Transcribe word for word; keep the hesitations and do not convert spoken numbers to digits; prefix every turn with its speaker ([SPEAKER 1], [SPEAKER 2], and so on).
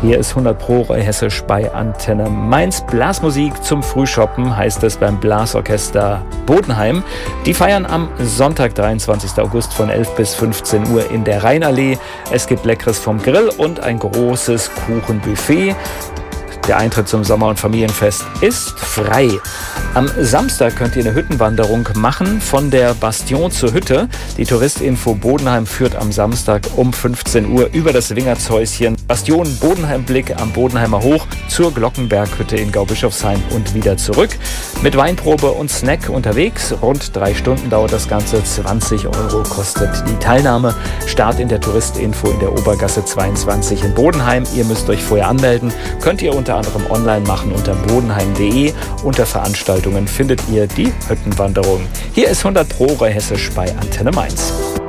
[SPEAKER 1] Hier ist hundert Pro Hessisch bei Antenne Mainz. Blasmusik zum Frühschoppen heißt es beim Blasorchester Bodenheim. Die feiern am Sonntag, dreiundzwanzigsten August von elf bis fünfzehn Uhr in der Rheinallee. Es gibt Leckeres vom Grill und ein großes Kuchenbuffet. Der Eintritt zum Sommer- und Familienfest ist frei. Am Samstag könnt ihr eine Hüttenwanderung machen von der Bastion zur Hütte. Die Touristinfo Bodenheim führt am Samstag um fünfzehn Uhr über das Wingertshäuschen Bastion Bodenheim-Blick am Bodenheimer Hoch zur Glockenberghütte in Gaubischofsheim und wieder zurück. Mit Weinprobe und Snack unterwegs. Rund drei Stunden dauert das Ganze. zwanzig Euro kostet die Teilnahme. Start in der Touristinfo in der Obergasse zweiundzwanzig in Bodenheim. Ihr müsst euch vorher anmelden. Könnt ihr unter anderem online machen unter bodenheim punkt de. Unter Veranstaltungen findet ihr die Hüttenwanderung. Hier ist hundert Pro Hessisch bei Antenne Mainz.